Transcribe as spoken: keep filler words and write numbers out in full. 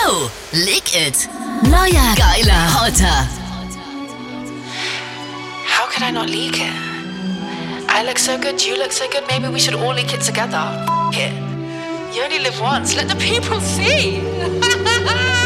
Oh, Leak It. Neuer, geiler, hotter. How could I not leak it? I look so good, you look so good, maybe we should all leak it together. F it. You only live once, let the people see.